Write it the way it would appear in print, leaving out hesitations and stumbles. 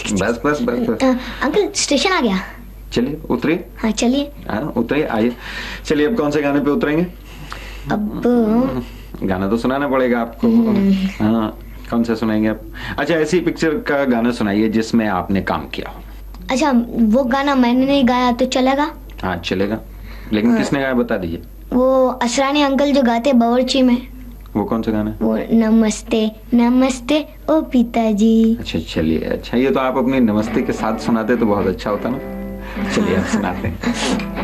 बस बस बस बस। अंकल स्टेशन आ गया। चलिए उतरिए। हाँ चलिए। हाँ उतरिए, आइए। चलिए अब कौन से गाने पे उतरेंगे? अब गाना तो सुनाना पड़ेगा आपको। हाँ कौन सा सुनाएंगे आप? अच्छा ऐसी पिक्चर का गाना सुनाइए जिसमें आपने काम किया हो। अच्छा वो गाना मैंने नहीं गाया तो चलेगा? हाँ चलेगा, लेकिन किसने गाया बता दीजिए। वो असरानी अंकल जो गाते बावर्ची में। वो कौन सा गाना? वो नमस्ते नमस्ते ओ पिताजी। अच्छा चलिए, अच्छा ये तो आप अपने नमस्ते के साथ सुनाते तो बहुत अच्छा होता ना। चलिए आप सुनाते हैं।